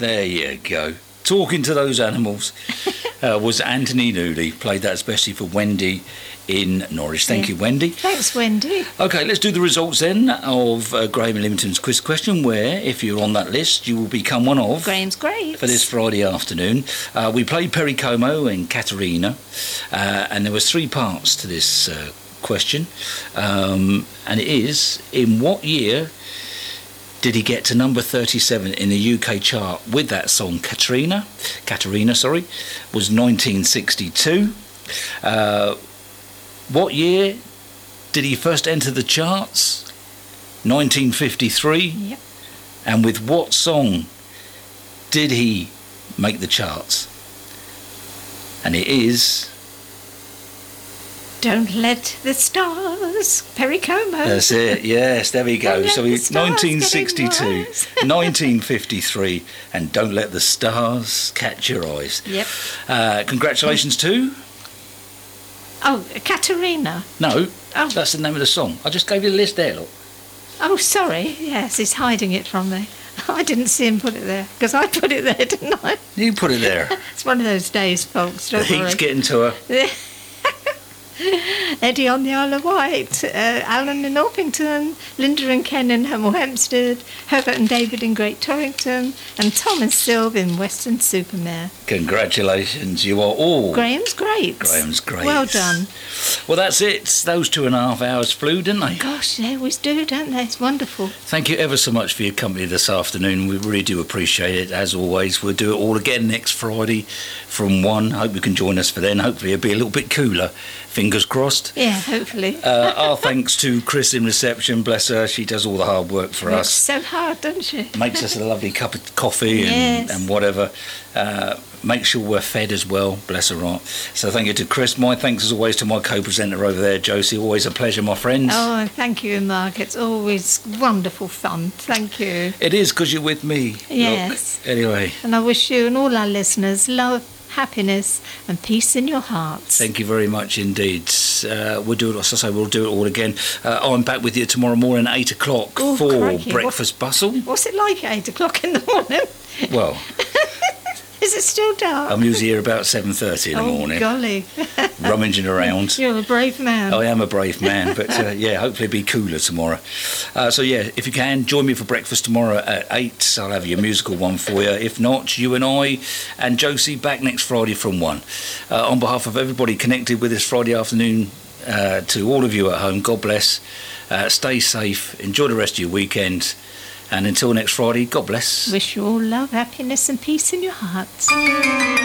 There you go. Talking to those animals was Anthony Newley. Played that especially for Wendy in Norwich. Thank you, Wendy. Thanks, Wendy. OK, let's do the results then of Graham and Lymington's quiz question, where, if you're on that list, you will become one of... Graham's Greats. For this Friday afternoon. We played Perry Como and Katerina, and there was 3 parts to this question. And it is, in what year did he get to number 37 in the UK chart with that song Katerina, was 1962. What year did he first enter the charts? 1953. Yep. And with what song did he make the charts? And it is... Don't Let the Stars, Perry Como. That's it, yes, there we go. So it's 1962, 1953, and Don't Let the Stars Catch Your Eyes. Yep. Congratulations to... Oh, Katerina. No, Oh. that's the name of the song. I just gave you the list there, look. Oh, sorry. Yes, he's hiding it from me. I didn't see him put it there, because I put it there, didn't I? You put it there. It's one of those days, folks, The don't worry. heat's getting to her. Eddie on the Isle of Wight, Alan in Orpington, Linda and Ken in Hemel Hempstead, Herbert and David in Great Torrington, and Tom and Sylve in Western Supermare. Congratulations, you are all... Graham's Greats. Graham's Greats. Well done. Well, that's it. Those 2.5 hours flew, didn't they? Gosh, they always do, don't they? It's wonderful. Thank you ever so much for your company this afternoon. We really do appreciate it. As always, we'll do it all again next Friday from 1. Hope you can join us for then. Hopefully it'll be a little bit cooler. Fingers crossed. Yeah, hopefully. Our thanks to Chris in reception. Bless her. She does all the hard work for Works us. so hard, doesn't she? Makes us a lovely cup of coffee Yes. and whatever. Make sure we're fed as well. Bless her heart. So thank you to Chris. My thanks as always to my co-presenter over there, Josie. Always a pleasure, my friends. Oh, and thank you, Mark. It's always wonderful fun. Thank you. It is because you're with me. Yes. Look, anyway. And I wish you and all our listeners love, happiness and peace in your hearts. Thank you very much indeed. We'll do it, as I say, we'll do it all again. I'm back with you tomorrow morning at 8 o'clock Oh, for crikey. Breakfast Bustle. What's it like at 8 o'clock in the morning? Well, Is it still dark? I'm usually here about 7:30 in the morning, golly. rummaging around. You're a brave man. I am a brave man, but yeah, hopefully it'll be cooler tomorrow. So yeah, if you can, join me for breakfast tomorrow at 8. I'll have your musical one for you. If not, you and I and Josie back next Friday from 1. On behalf of everybody connected with this Friday afternoon, to all of you at home, God bless. Stay safe. Enjoy the rest of your weekend. And until next Friday, God bless. Wish you all love, happiness and peace in your hearts.